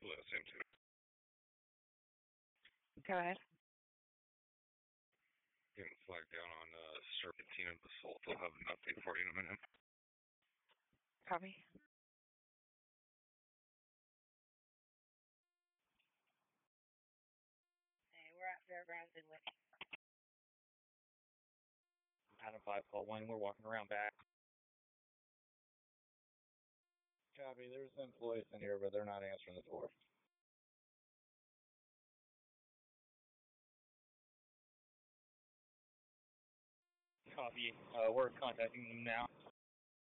Blue, same two. Go ahead. Getting flagged down on Serpentine and Basalt. I'll have an update for you in a minute. Copy. Hey, we're at Fairgrounds in Whitney. Adam 5, call 1. We're walking around back. Copy. There's employees in here, but they're not answering the door. Copy. We're contacting them now.